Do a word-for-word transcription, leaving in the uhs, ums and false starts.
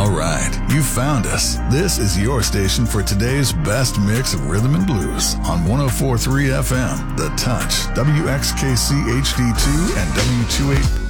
All right, you found us. This is your station for today's best mix of rhythm and blues on one oh four point three F M, The Touch, W X K C H D two, and W two eight